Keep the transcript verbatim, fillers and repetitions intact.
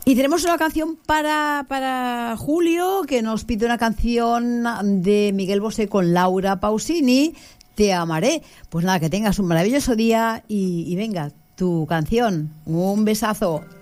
Y tenemos una canción para, para Julio, que nos pide una canción de Miguel Bosé con Laura Pausini, Te amaré. Pues nada, que tengas un maravilloso día y, y venga, tu canción. Un besazo.